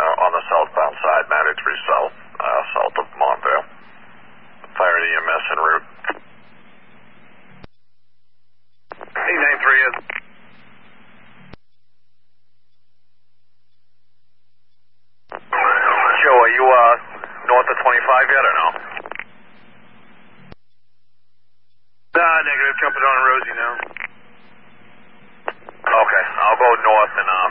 on the southbound side, 93 south, south of Montvale. Fire EMS en route. 893 is. Joe, are you north of 25 yet or no? Negative. Jumping on Rosie now. Okay, I'll go north and